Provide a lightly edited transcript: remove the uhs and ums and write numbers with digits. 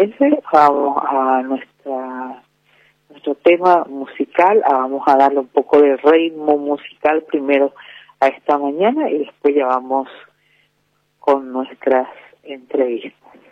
parece, vamos a nuestro tema musical, vamos a darle un poco de ritmo musical primero a esta mañana y después ya vamos con nuestras entrevistas.